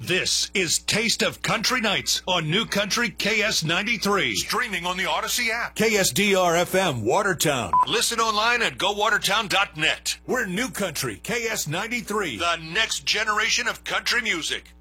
This is Taste of Country Nights on New Country KS93. Streaming on the Odyssey app. KSDR-FM Watertown. Listen online at gowatertown.net. We're New Country KS93. The next generation of country music.